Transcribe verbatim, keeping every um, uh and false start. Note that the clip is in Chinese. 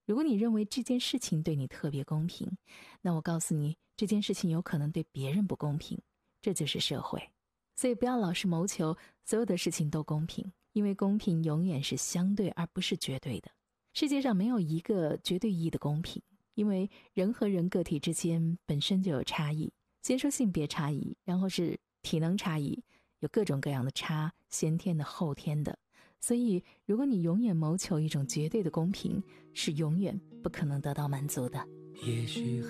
如果你认为这件事情对你特别公平，那我告诉你，这件事情有可能对别人不公平，这就是社会。所以不要老是谋求所有的事情都公平，因为公平永远是相对而不是绝对的。世界上没有一个绝对意义的公平，因为人和人个体之间本身就有差异，先说性别差异，然后是体能差异，有各种各样的差，先天的后天的。所以如果你永远谋求一种绝对的公平，是永远不可能得到满足的。 也许